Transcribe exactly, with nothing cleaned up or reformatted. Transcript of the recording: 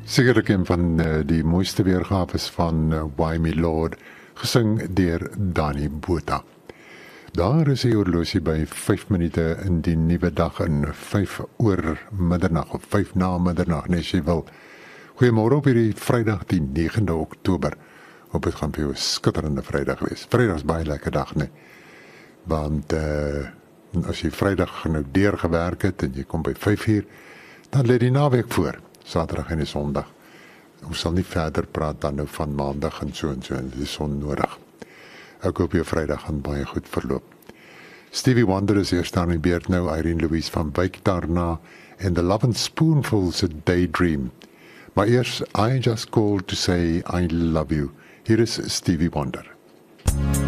Sekerlik een van uh, die mooiste weergawe van uh, Why Me Lord, gesing deur Dani Botha. Daar is die horlosie by vyf minute in die nuwe dag in vyf oor middernag of vyf na middernag, nee, as jy wil. Goeiemôre op hierdie Vrydag die negende Oktober. Hoop het gaan vir jou 'n skitterende Vrydag wees. Vrydag is baie lekker dag, nee. Want uh, as jy Vrydag nou deurgewerk het en jy kom by vyf uur, dan lê die naweek voor. Saterdag en die Sondag. Ons sal nie verder praat dan nou van Maandag en so en so, en dit is onnodig. Ek hoop jou Vrydag gaan baie goed verloop. Stevie Wonder is hier staan in beurt nou, Irene Louise van Wyk daarna, en The Love and Spoonful's a Daydream. Maar eers, I Just Called to Say I Love You. Hier is Stevie Wonder.